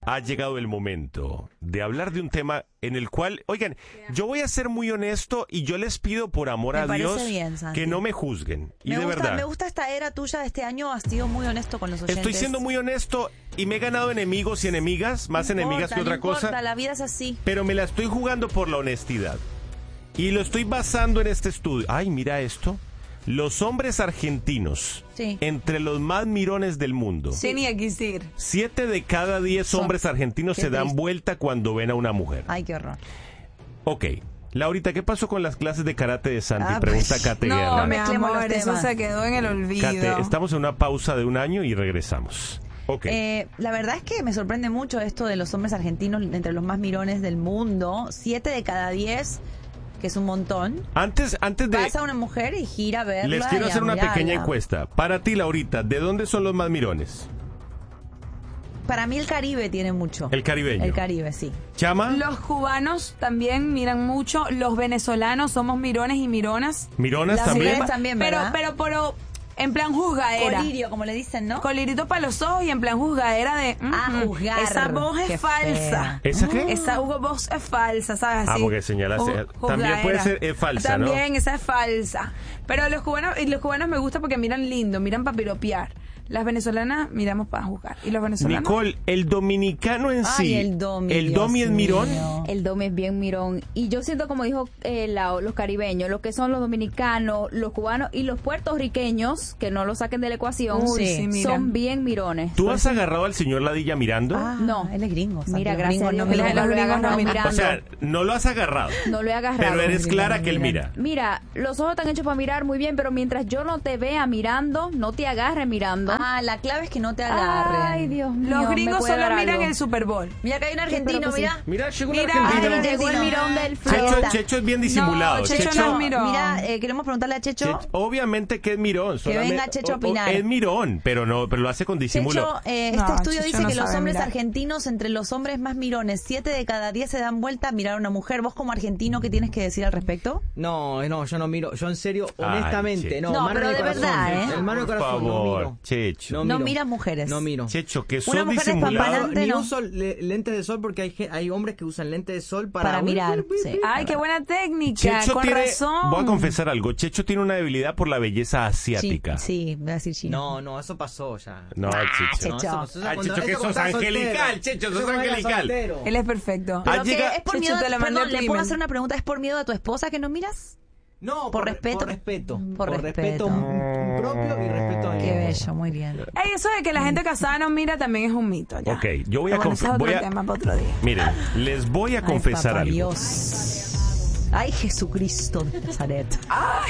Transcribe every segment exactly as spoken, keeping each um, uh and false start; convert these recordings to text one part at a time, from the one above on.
ha llegado el momento de hablar de un tema en el cual, oigan, yo voy a ser muy honesto y yo les pido por amor me a Dios bien, que no me juzguen. Y me de gusta, verdad. Me gusta esta era tuya de este año, has sido muy honesto con los oyentes. Estoy siendo muy honesto y me he ganado enemigos y enemigas, más no enemigas importa, que otra no cosa. Importa, la vida es así. Pero me la estoy jugando por la honestidad. Y lo estoy basando en este estudio. Ay, mira esto. Los hombres argentinos, sí. entre los más mirones del mundo. Sí, ni quisir. Siete de cada diez Son. hombres argentinos Qué se dan triste. vuelta cuando ven a una mujer. Ay, qué horror. Ok. Laurita, ¿qué pasó con las clases de karate de Santi? Ah, Pregunta pues, Kate No, Guerra. mi mezclemos amor, los eso temas. se quedó en el olvido. Kate, estamos en una pausa de un año y regresamos. Ok. Eh, la verdad es que me sorprende mucho esto de los hombres argentinos entre los más mirones del mundo. Siete de cada diez, que es un montón. Antes, antes de... Vas a una mujer y gira a verla. Les quiero y a hacer una mirarla. pequeña encuesta. Para ti, Laurita, ¿de dónde son los más mirones? Para mí el Caribe tiene mucho. El caribeño. El Caribe, sí. ¿Chama? Los cubanos también miran mucho. Los venezolanos somos mirones y mironas. ¿Mironas Las también? mujeres también, Pero, ¿verdad? pero, pero, en plan juzgadera. Colirio, como le dicen, ¿no? Colirito para los ojos y en plan juzgadera de... Ah, ujú, juzgar. Esa voz es Qué falsa. fea. ¿Esa qué? Esa voz es falsa, ¿sabes? Ah, Así. porque señala- Ju- también juzgadera. puede ser- es falsa, ¿no? También, esa es falsa. Pero los cubanos, y los cubanos me gusta porque miran lindo, miran para piropear. Las venezolanas miramos para juzgar. ¿Y los venezolanos? Nicole, el dominicano en Ay, sí. el domi, ¿El Dios domi es mirón? mío. El domi es bien mirón. Y yo siento, como dijo eh, la- los caribeños, lo que son los dominicanos, los cubanos y los puertorriqueños, que no lo saquen de la ecuación, Uy, sí, mira. son bien mirones. ¿Tú has agarrado al señor Ladilla mirando? Ah, No. él es gringo. Santi, Mira, los gracias a gringos Dios, no que miran. no lo he gringos no agarrado miran. mirando. O sea, no lo has agarrado. No lo he agarrado. Pero eres Los clara gringos que él no mira. miran. Mira, los ojos están hechos para mirar muy bien, pero mientras yo no te vea mirando, no te agarre mirando. Ah, la clave es que no te agarren. Ay, Dios mío. Los me gringos puede solo dar miran algo. el Super Bowl. Mira que hay un argentino, Espero que mira. sí. Mira, llegó un Mira, argentino. Ay, llegó el mirón del Checho, flota. Checho es bien disimulado. No, Checho Checho- no es mirón. Mira, eh, queremos preguntarle a Checho. Checho- obviamente que es mirón. solamente- venga Checho a o- o- opinar. Es mirón, pero no, pero lo hace con disimulo. Checho, eh, No, este estudio Checho dice no que los sabe hombres mirar. argentinos, entre los hombres más mirones, siete de cada diez se dan vuelta a mirar a una mujer. ¿Vos como argentino qué tienes que decir al respecto? No, no, yo no miro. Yo en serio, Ay, honestamente, che. no. No, mano pero de de corazón, verdad, ¿eh? El mano de Por corazón, no favor, miro. Checho. No No miro. miras mujeres. No miro. Checho, que Una sos mujer disimulado. despampanante. Ni no. uso le- lentes de sol porque hay, ge- hay hombres que usan lentes de sol para... Para mirar, sí. Ay, qué buena técnica. Checho Con tiene, razón. voy a confesar algo, Checho tiene una debilidad por la belleza Sí, asiática. sí, voy a decir chino. No, no, eso pasó ya. No, Checho. No, Checho. eso pasó ya Ah, cuando- Checho, que eso sos cuando estaba angelical, soltero. Checho, sos Eso cuando era angelical. soltero. Él es perfecto. Ah, ¿Pero qué? llega- ¿Es por Checho, miedo? te lo mandé Perdón, a tu ¿le puedo email. hacer una pregunta? ¿Es por miedo a tu esposa que no miras? No, Por respeto. Por respeto. Por Por, respeto. respeto propio y respeto a mi Qué esposa. bello, muy bien. Ey, eso de que la gente casada no mira también es un mito. Ya. Ok, yo voy a, Pero bueno, conf- ese es otro voy a- tema para otro día. Miren, les voy a confesar Ay, papá algo. Dios. Ay, Jesucristo de Nazaret.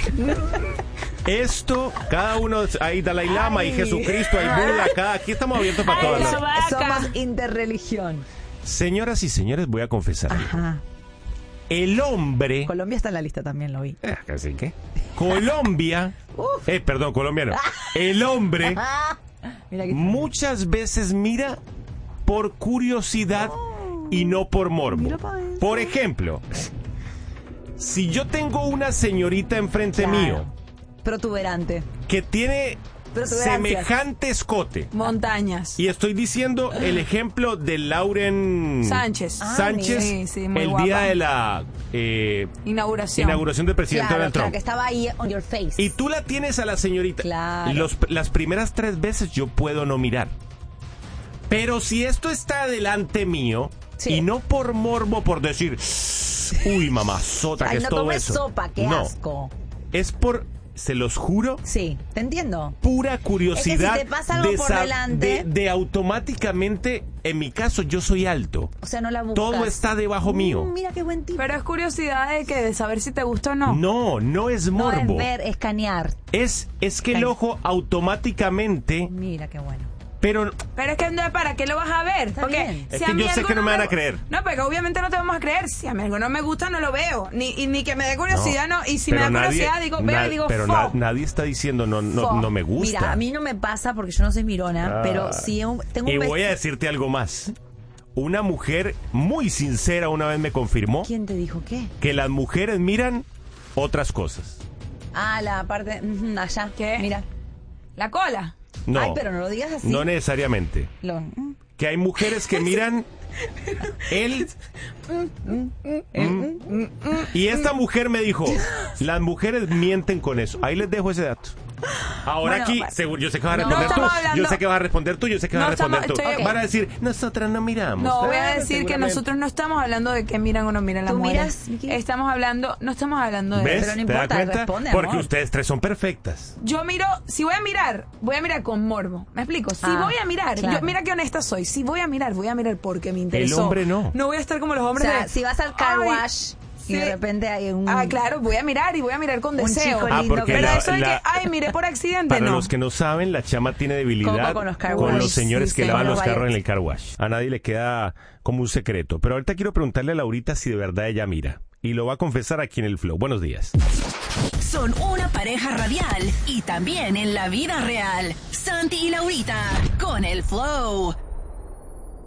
Esto, cada uno, hay Dalai Lama, hay Jesucristo, hay Buda, acá, aquí estamos abiertos para Ay, todas eso las... va acá. Somos interreligión. Señoras y señores, voy a confesar algo. Ajá. El hombre... Colombia está en la lista también, lo vi. Eh, ¿Así qué? Colombia... Eh, perdón, colombiano. El hombre Mira que muchas veces mira por curiosidad y no por morbo. Mira pa' eso. Por ejemplo, si yo tengo una señorita enfrente Claro. mío protuberante. que tiene Protuberancias. semejante escote, Montañas. y estoy diciendo el ejemplo de Lauren Sánchez. Ah, Sánchez, sí, sí, muy el guapa. día de la eh, Inauguración. inauguración del presidente Claro, Donald claro, Trump. que estaba ahí on your face. Y tú la tienes a la señorita. Claro. Los- las primeras tres veces yo puedo no mirar. Pero si esto está delante mío, Sí. y no por morbo, por decir, uy, mamazota, que Ay, es no todo tomes eso. sopa, qué no, asco. es por, se los juro, Sí, te entiendo. pura curiosidad. Es que si te pasa algo de, por sa- delante- de, de automáticamente, en mi caso, yo soy alto. O sea, no la buscas. Todo está debajo mío. Mm, mira qué buen tipo. Pero es curiosidad de que de saber si te gusta o no. No, no es no morbo. es ver, escanear. Es, es que el Ven. ojo automáticamente, Mira qué bueno. pero Pero es que no, ¿para qué lo vas a ver? Está Porque bien. Es si que a mí yo sé algo que no me van a gu- creer. No, porque obviamente no te vamos a creer. Si a mí algo no me gusta, no lo veo. Ni, y ni que me dé curiosidad, no. Y si me pero da nadie- curiosidad, digo, veo na- y digo, pero fo. na- nadie está diciendo no, no, Fo. no me gusta. Mira, a mí no me pasa porque yo no soy mirona, Ah. pero si un- tengo un Y vestido... voy a decirte algo más. Una mujer muy sincera una vez me confirmó ¿Quién te dijo qué? que las mujeres miran otras cosas. Ah, la parte... ujú, allá. ¿Qué? Mira. La cola. No, Ay, pero no lo digas así. no necesariamente. Lo- mm. que hay mujeres que miran él y esta mujer me dijo, las mujeres mienten con eso. Ahí les dejo ese dato. Ahora Bueno, aquí, bueno. seguro, yo sé que vas a No responder tú, estamos hablando- yo sé que vas a responder tú, yo sé que vas No a responder estamos- tú. estoy- Van a decir, nosotras no miramos. No, voy a Claro, decir que seguramente. nosotros no estamos hablando de que miran o no miran las ¿Tú mujeres. miras, Vicky? Estamos hablando, no estamos hablando de ¿Ves? Pero no ¿Te das importa, cuenta? responde, Porque amor. ustedes tres son perfectas. Yo miro, si voy a mirar, voy a mirar con morbo. ¿Me explico? Si Ah, voy a mirar, claro. yo, mira qué honesta soy. Si voy a mirar, voy a mirar porque me interesó. hombre no. No voy a estar como los O hombres sea, de, si vas al car "Ay, wash y de sí. repente hay un... Ah, claro, voy a mirar y voy a mirar con Un deseo. chico Ah, lindo porque que- Pero la- eso de la- que, ay, miré por accidente, Para no. los que no saben, la chama tiene debilidad Coco con los car con wash. los señores Sí, que sí, lavan con los los carros en valles. el car wash. A nadie le queda como un secreto. Pero ahorita quiero preguntarle a Laurita si de verdad ella mira. Y lo va a confesar aquí en el Flow. Buenos días. Son una pareja radial y también en la vida real. Santi y Laurita con el Flow.